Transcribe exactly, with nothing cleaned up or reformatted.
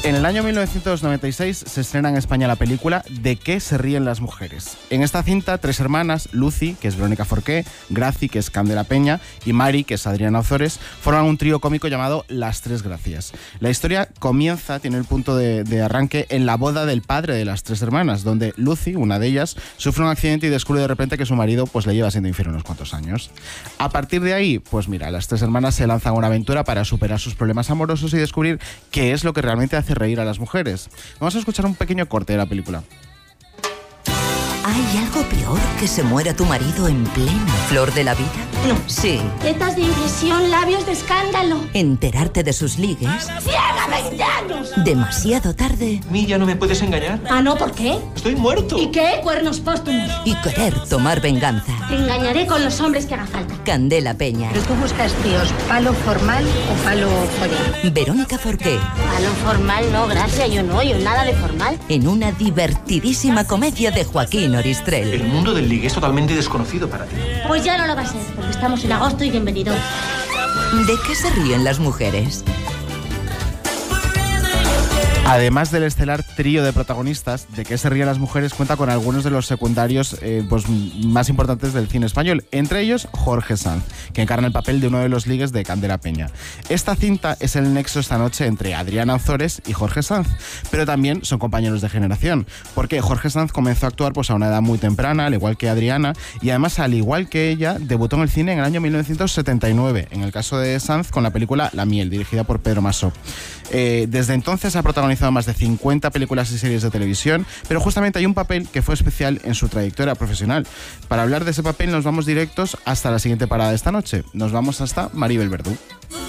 En el año mil novecientos noventa y seis se estrena en España la película ¿De qué se ríen las mujeres? En esta cinta, tres hermanas, Lucy, que es Verónica Forqué, Graci, que es Candela Peña, y Mari, que es Adriana Ozores, forman un trío cómico llamado Las Tres Gracias. La historia comienza, tiene el punto de, de arranque en la boda del padre de las tres hermanas, donde Lucy, una de ellas, sufre un accidente y descubre de repente que su marido pues, le lleva siendo infiel unos cuantos años. A partir de ahí, pues mira, las tres hermanas se lanzan a una aventura para superar sus problemas amorosos y descubrir qué es lo que realmente hace reír a las mujeres. Vamos a escuchar un pequeño corte de la película. ¿Hay algo peor que se muera tu marido en plena flor de la vida? No. Sí. Tetas de impresión, labios de escándalo. Enterarte de sus ligues. ¡Ciega, veinte años! Demasiado tarde. ¿A mí ya no me puedes engañar? Ah, ¿no? ¿Por qué? Estoy muerto. ¿Y qué? Cuernos póstumos. Y querer tomar venganza. Te engañaré con los hombres que haga falta. Candela Peña. ¿Pero tú buscas tíos palo formal o palo follón? Verónica Forqué. Palo formal no, gracias, yo no, yo nada de formal. En una divertidísima comedia de Joaquín Oristrel. El mundo del ligue es totalmente desconocido para ti. Pues ya no lo va a ser, porque estamos en agosto y bienvenido. ¿De qué se ríen las mujeres? Además del estelar trío de protagonistas, ¿De qué se ríen las mujeres? Cuenta con algunos de los secundarios eh, pues, más importantes del cine español, entre ellos Jorge Sanz, que encarna el papel de uno de los ligues de Candela Peña. Esta cinta es el nexo esta noche entre Adriana Ozores y Jorge Sanz, pero también son compañeros de generación, porque Jorge Sanz comenzó a actuar pues, a una edad muy temprana, al igual que Adriana, y además, al igual que ella, debutó en el cine en el año mil novecientos setenta y nueve, en el caso de Sanz con la película La miel, dirigida por Pedro Masó. Eh, desde entonces ha protagonizado más de cincuenta películas y series de televisión, pero justamente hay un papel que fue especial en su trayectoria profesional. Para hablar de ese papel nos vamos directos hasta la siguiente parada de esta noche. Nos vamos hasta Maribel Verdú.